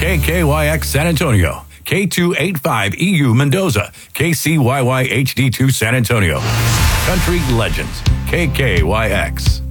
KKYX San Antonio, K285EU Mendoza, KCYY HD2 San Antonio. Country Legends, KKYX.